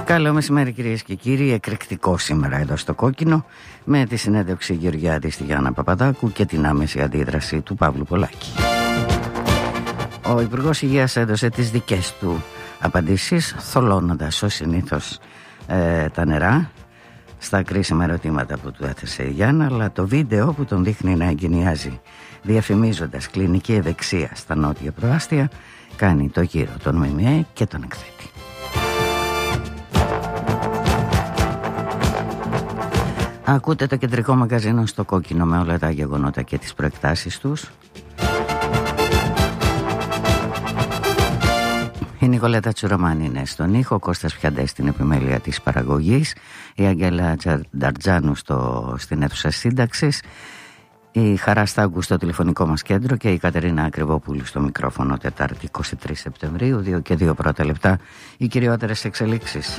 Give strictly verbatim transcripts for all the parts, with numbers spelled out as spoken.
Καλό μεσημέρι κυρίες και κύριοι, εκρηκτικό σήμερα εδώ στο Κόκκινο, με τη συνέντευξη Γεωργιάδη στη Γιάννα Παπαδάκου και την άμεση αντίδραση του Παύλου Πολάκη. Ο Υπουργός Υγείας έδωσε τις δικές του απαντήσεις, θολώνοντας ως συνήθως ε, τα νερά στα κρίσιμα ερωτήματα που του έθεσε η Γιάννα, αλλά το βίντεο που τον δείχνει να εγκαινιάζει διαφημίζοντας κλινική ευεξία στα νότια προάστια κάνει το γύρο των ΜΜΕ και τον εκθέτει. Ακούτε το κεντρικό μαγκαζίνο στο Κόκκινο με όλα τα γεγονότα και τις προεκτάσεις τους. Η Νικολέτα Τσουραμάνη είναι στον ήχο, ο Κώστας Πιαντές στην επιμέλεια της παραγωγής, η Αγγέλα Νταρτζάνου στο, στην αίθουσα σύνταξης, η Χαρά Στάγκου στο τηλεφωνικό μας κέντρο και η Κατερίνα Ακριβόπουλου στο μικρόφωνο. Τετάρτη είκοσι τρεις Σεπτεμβρίου, δύο και δύο πρώτα λεπτά, οι κυριότερες εξελίξεις.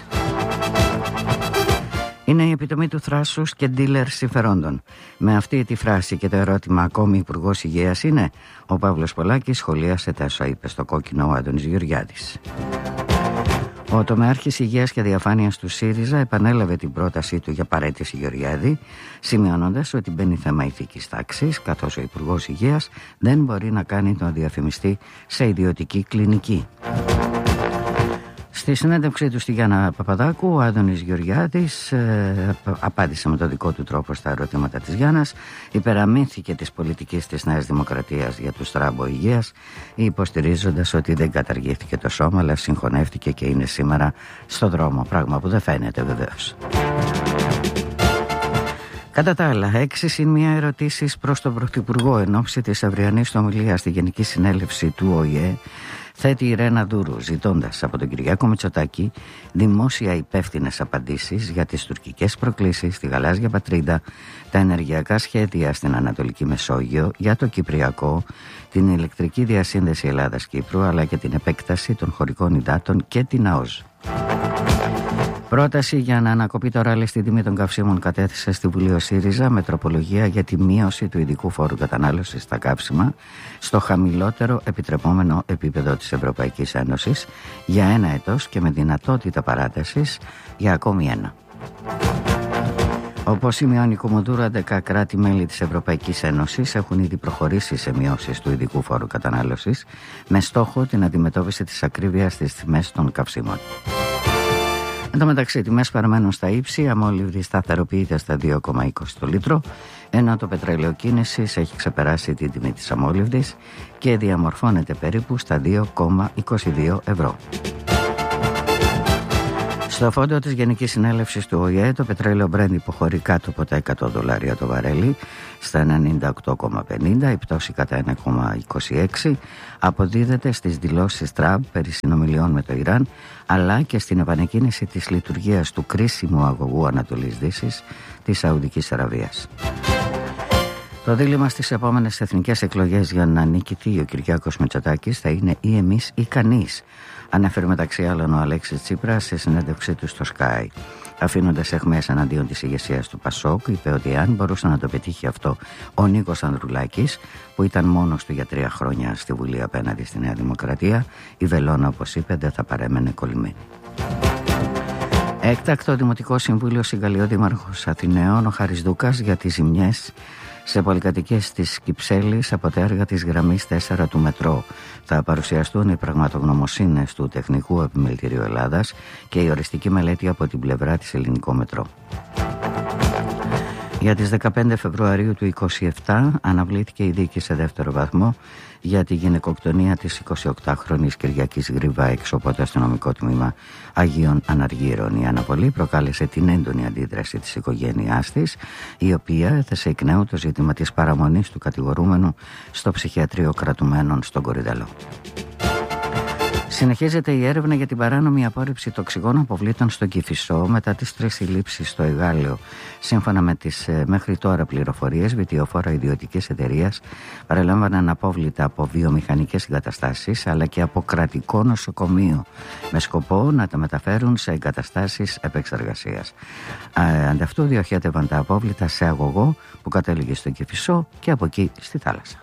Είναι η επιτομή του θράσους και ντίλερ συμφερόντων. Με αυτή τη φράση και το ερώτημα ακόμη Υπουργός Υγείας είναι, ο Παύλος Πολάκης σχολίασε τα όσα είπε στο Κόκκινο ο Άδωνης Γεωργιάδης. Ο τομεάρχης Υγείας και Διαφάνειας του ΣΥΡΙΖΑ επανέλαβε την πρότασή του για παραίτηση Γεωργιάδη, σημειώνοντας ότι μπαίνει θέμα ηθικής τάξης, καθώς ο Υπουργός Υγείας δεν μπορεί να κάνει τον διαφημιστή σε ιδιωτική κλινική. Στη συνέντευξή του στη Γιάννα Παπαδάκου, ο Άδωνης Γεωργιάδης ε, απάντησε με το δικό του τρόπο στα ερωτήματα της Γιάννας, υπεραμείνθηκε της πολιτικής της Νέας Δημοκρατίας για του Στράμπο Υγείας, υποστηρίζοντας ότι δεν καταργήθηκε το σώμα, αλλά συγχωνεύτηκε και είναι σήμερα στο δρόμο, πράγμα που δεν φαίνεται βεβαίως. Κατά τα άλλα, έξι συν μία ερωτήσεις προς τον Πρωθυπουργό εν ώψη της αυριανής του ομιλίας στη Γενική Συνέλευση του ΟΗΕ, θέτει η Ρένα Δούρου, ζητώντας από τον Κυριάκο Μητσοτάκη δημόσια υπεύθυνες απαντήσεις για τις τουρκικές προκλήσεις στη Γαλάζια Πατρίδα, τα ενεργειακά σχέδια στην Ανατολική Μεσόγειο, για το Κυπριακό, την ηλεκτρική διασύνδεση Ελλάδας-Κύπρου, αλλά και την επέκταση των χωρικών υδάτων και την ΑΟΖ. Πρόταση για να ανακοπεί το ράλι στην τιμή των καυσίμων κατέθεσε στη Βουλή ο ΣΥΡΙΖΑ με τροπολογία για τη μείωση του ειδικού φόρου κατανάλωσης στα καύσιμα στο χαμηλότερο επιτρεπόμενο επίπεδο της Ευρωπαϊκής Ένωσης για ένα έτος και με δυνατότητα παράτασης για ακόμη ένα. Όπως σημειώνει η Κουμουντούρα, έντεκα κράτη-μέλη της Ευρωπαϊκής Ένωσης έχουν ήδη προχωρήσει σε μειώσεις του ειδικού φόρου κατανάλωσης με στόχο την αντιμετώπιση της ακρίβειας στις τιμές των καυσίμων. Εν τω μεταξύ, οι τιμές παραμένουν στα ύψη, η αμόλυβδη σταθεροποιείται στα δύο κόμμα είκοσι το λίτρο, ενώ το πετρέλαιο κίνησης έχει ξεπεράσει την τιμή της αμόλυβδης και διαμορφώνεται περίπου στα δύο κόμμα είκοσι δύο ευρώ. Στο φόντο της Γενικής Συνέλευσης του ΟΗΕ, το πετρέλαιο Brent υποχωρεί κάτω από τα εκατό δολάρια το βαρέλι στα ενενήντα οκτώ κόμμα πενήντα, η πτώση κατά ένα κόμμα είκοσι έξι αποδίδεται στις δηλώσεις Τραμπ περί συνομιλιών με το Ιράν, αλλά και στην επανεκκίνηση της λειτουργίας του κρίσιμου αγωγού Ανατολής Δύσης της Σαουδικής Αραβίας. Το δίλημμα στις επόμενες εθνικές εκλογές για να νικηθεί ο Κυριάκος Μητσοτάκης θα είναι ή εμείς ή κανείς, ανέφερε μεταξύ άλλων ο Αλέξης Τσίπρας σε συνέντευξή του στο Sky. Αφήνοντας αιχμές εναντίον της ηγεσίας του Πασόκ, είπε ότι αν μπορούσε να το πετύχει αυτό ο Νίκος Ανδρουλάκης, που ήταν μόνος του για τρία χρόνια στη Βουλή απέναντι στη Νέα Δημοκρατία, η βελόνα, όπως είπε, δεν θα παρέμενε κολλημένη. Έκτακτο Δημοτικό Συμβούλιο Συγκαλιόδημαρχος Αθηναίων, ο Χάρης Δούκας, για τις ζημιές σε πολυκατοικίες της Κυψέλης από τα έργα της γραμμής τέσσερα του μετρό. Θα παρουσιαστούν οι πραγματογνωμοσύνες του Τεχνικού Επιμελητηρίου Ελλάδας και η οριστική μελέτη από την πλευρά της Ελληνικό Μετρό. Για τις δεκαπέντε Φεβρουαρίου του είκοσι επτά αναβλήθηκε η δίκη σε δεύτερο βαθμό για τη γυναικοκτονία της εικοσιοκτάχρονης Κυριακής Γρήβα έξω από το αστυνομικό τμήμα Αγίων Αναργύρων. Η αναβολή προκάλεσε την έντονη αντίδραση της οικογένειάς της, η οποία έθεσε εκ νέου το ζήτημα της παραμονής του κατηγορούμενου στο ψυχιατρίο κρατουμένων στον Κορυδαλό. Συνεχίζεται η έρευνα για την παράνομη απόρριψη τοξικών αποβλήτων στο Κηφισό μετά τις τρεις συλλήψεις στο Εγάλεο. Σύμφωνα με τις ε, μέχρι τώρα πληροφορίες, βιτιοφόρα ιδιωτικής εταιρείας παρελάμβαναν απόβλητα από βιομηχανικές εγκαταστάσεις αλλά και από κρατικό νοσοκομείο με σκοπό να τα μεταφέρουν σε εγκαταστάσεις επεξεργασίας. Ε, ανταυτού διοχέτευαν τα απόβλητα σε αγωγό που κατέληγε στο Κηφισό και από εκεί στη θάλασσα.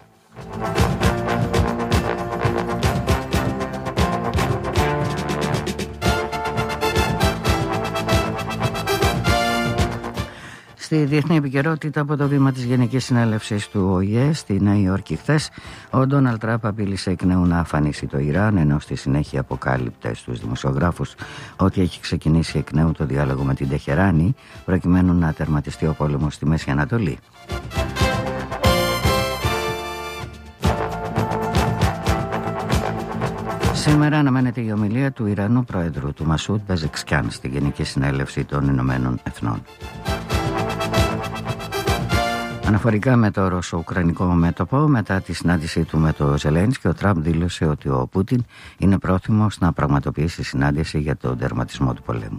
Στη διεθνή επικαιρότητα, από το βήμα της Γενικής Συνέλευσης του Ο Η Ε στη Νέα Υόρκη χθες, ο Ντόναλντ Τραμπ απείλησε εκ νέου να αφανίσει το Ιράν, ενώ στη συνέχεια αποκάλυπτε στους δημοσιογράφους ότι έχει ξεκινήσει εκ νέου το διάλογο με την Τεχεράνη, προκειμένου να τερματιστεί ο πόλεμος στη Μέση Ανατολή. Σήμερα αναμένεται η ομιλία του Ιρανού Πρόεδρου, του Μασούντ Πεζεξκιάν, στη Γενική Συνέλευση των Ηνωμένων Εθνών. Αναφορικά με το ρωσο-ουκρανικό μέτωπο, μετά τη συνάντησή του με το Ζελένσκι, ο Τραμπ δήλωσε ότι ο Πούτιν είναι πρόθυμος να πραγματοποιήσει συνάντηση για τον τερματισμό του πολέμου.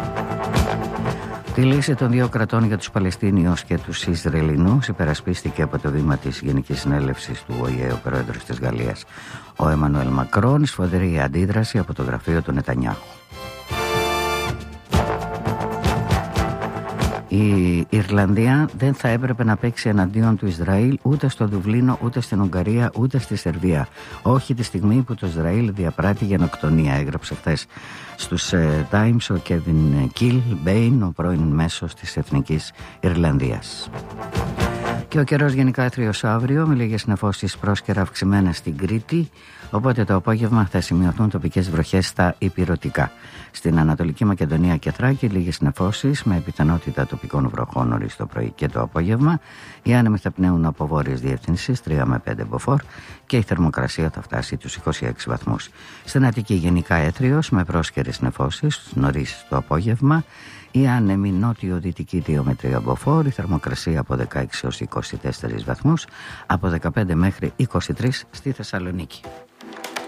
Τη λύση των δύο κρατών για τους Παλαιστίνιους και τους Ισραηλινούς υπερασπίστηκε από το βήμα της Γενικής Συνέλευσης του Ο Η Ε ο πρόεδρος της Γαλλίας, ο Εμμανουέλ Μακρόν, σφοδρή αντίδραση από το γραφείο του Νετανιάχου. Η Ιρλανδία δεν θα έπρεπε να παίξει εναντίον του Ισραήλ ούτε στο Δουβλίνο, ούτε στην Ουγγαρία, ούτε στη Σερβία. Όχι τη στιγμή που το Ισραήλ διαπράττει γενοκτονία, έγραψε χθες στους ε, Times ο Κέβιν Κιλ Μπέιν, ο πρώην μέσος της Εθνικής Ιρλανδίας. Και ο καιρός γενικά έθριος αύριο, με λίγες νεφώσεις πρόσκαιρα αυξημένες στην Κρήτη, οπότε το απόγευμα θα σημειωθούν τοπικές βροχές στα ηπειρωτικά. Στην Ανατολική Μακεδονία και Θράκη λίγες νεφώσεις με πιθανότητα τοπικών βροχών νωρίς το πρωί και το απόγευμα. Οι άνεμοι θα πνέουν από βόρειες διευθύνσεις τρία με πέντε μποφόρ και η θερμοκρασία θα φτάσει τους είκοσι έξι βαθμούς. Στην Αττική γενικά έθριος με πρόσκαιρες νεφώσεις νωρίς το απόγευμα. Η άνεμη νότιο-δυτική δύο με τρία μποφόρ, η θερμοκρασία από δεκαέξι έως είκοσι τέσσερις βαθμούς, από δεκαπέντε μέχρι είκοσι τρεις στη Θεσσαλονίκη.